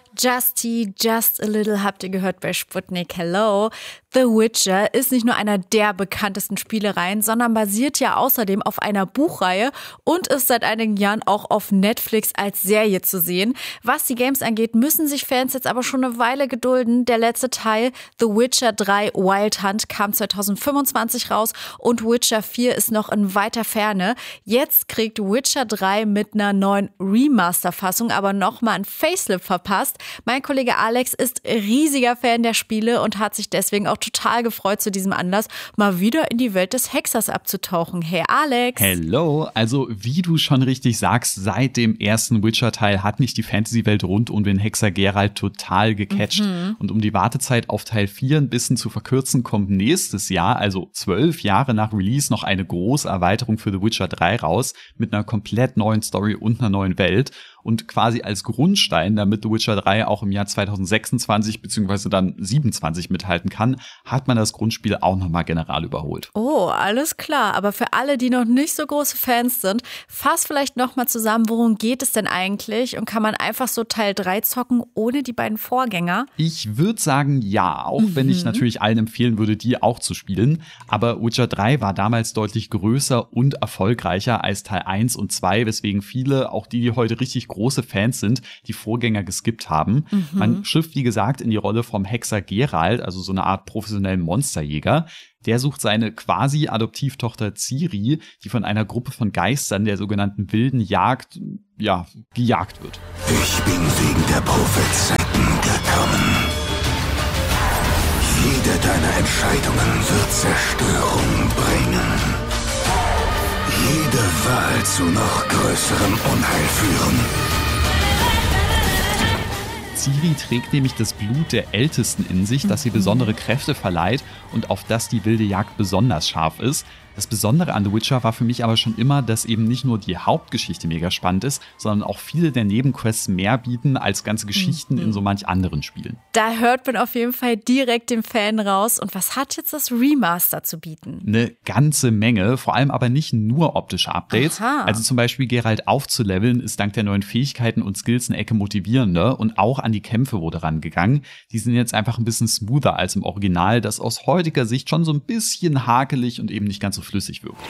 Justy, Just a Little habt ihr gehört bei Sputnik. Hello. The Witcher ist nicht nur einer der bekanntesten Spielereien, sondern basiert ja außerdem auf einer Buchreihe und ist seit einigen Jahren auch auf Netflix als Serie zu sehen. Was die Games angeht, müssen sich Fans jetzt aber schon eine Weile gedulden. Der letzte Teil, The Witcher 3 Wild Hunt, kam 2025 raus und Witcher 4 ist noch in weiter Ferne. Jetzt kriegt Witcher 3 mit einer neuen Remaster-Fassung aber nochmal ein Facelift verpasst. Mein Kollege Alex ist riesiger Fan der Spiele und hat sich deswegen auch total gefreut, zu diesem Anlass mal wieder in die Welt des Hexers abzutauchen. Hey Alex! Hello! Also wie du schon richtig sagst, seit dem ersten Witcher-Teil hat mich die Fantasy-Welt rund um den Hexer Geralt total gecatcht. Und um die Wartezeit auf Teil 4 ein bisschen zu verkürzen, kommt nächstes Jahr, also 12 Jahre nach Release, noch eine große Erweiterung für The Witcher 3 raus, mit einer komplett neuen Story und einer neuen Welt. Und quasi als Grundstein, damit The Witcher 3 auch im Jahr 2026 bzw. dann 27 mithalten kann, hat man das Grundspiel auch nochmal general überholt. Oh, alles klar. Aber für alle, die noch nicht so große Fans sind, fass vielleicht nochmal zusammen, worum geht es denn eigentlich? Und kann man einfach so Teil 3 zocken, ohne die beiden Vorgänger? Ich würde sagen, ja, auch wenn ich natürlich allen empfehlen würde, die auch zu spielen. Aber Witcher 3 war damals deutlich größer und erfolgreicher als Teil 1 und 2, weswegen viele, auch die heute richtig große Fans sind, die Vorgänger geskippt haben. Man schlüpft, wie gesagt, in die Rolle vom Hexer Geralt, also so eine Art professionellen Monsterjäger. Der sucht seine quasi Adoptivtochter Ciri, die von einer Gruppe von Geistern der sogenannten wilden Jagd, gejagt wird. Ich bin wegen der Prophezeiten gekommen. Jede deiner Entscheidungen wird Zerstörung bringen. Jede Wahl zu noch größerem Unheil führen. Ciri trägt nämlich das Blut der Ältesten in sich, das ihr besondere Kräfte verleiht und auf das die wilde Jagd besonders scharf ist. Das Besondere an The Witcher war für mich aber schon immer, dass eben nicht nur die Hauptgeschichte mega spannend ist, sondern auch viele der Nebenquests mehr bieten als ganze Geschichten in so manch anderen Spielen. Da hört man auf jeden Fall direkt den Fan raus. Und was hat jetzt das Remaster zu bieten? Eine ganze Menge, vor allem aber nicht nur optische Updates. Aha. Also zum Beispiel Geralt aufzuleveln ist dank der neuen Fähigkeiten und Skills eine Ecke motivierender und auch an die Kämpfe wurde rangegangen. Die sind jetzt einfach ein bisschen smoother als im Original, das aus heutiger Sicht schon so ein bisschen hakelig und eben nicht ganz so flüssig wirkt.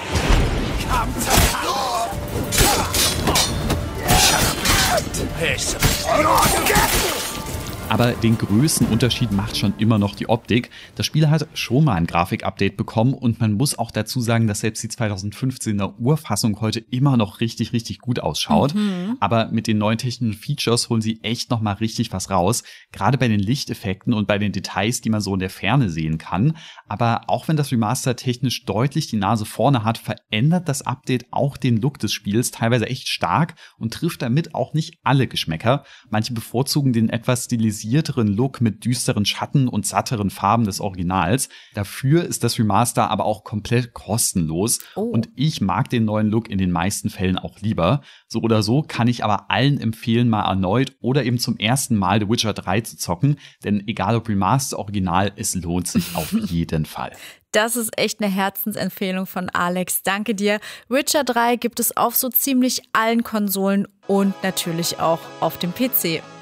Aber den größten Unterschied macht schon immer noch die Optik. Das Spiel hat schon mal ein Grafik-Update bekommen und man muss auch dazu sagen, dass selbst die 2015er Urfassung heute immer noch richtig, richtig gut ausschaut. Aber mit den neuen technischen Features holen sie echt noch mal richtig was raus. Gerade bei den Lichteffekten und bei den Details, die man so in der Ferne sehen kann. Aber auch wenn das Remaster technisch deutlich die Nase vorne hat, verändert das Update auch den Look des Spiels teilweise echt stark und trifft damit auch nicht alle Geschmäcker. Manche bevorzugen den etwas stilisierteren Look mit düsteren Schatten und satteren Farben des Originals. Dafür ist das Remaster aber auch komplett kostenlos. Und ich mag den neuen Look in den meisten Fällen auch lieber. So oder so kann ich aber allen empfehlen, mal erneut oder eben zum ersten Mal The Witcher 3 zu zocken. Denn egal ob Remaster, Original, es lohnt sich auf jeden Fall. Das ist echt eine Herzensempfehlung von Alex. Danke dir. Witcher 3 gibt es auf so ziemlich allen Konsolen und natürlich auch auf dem PC.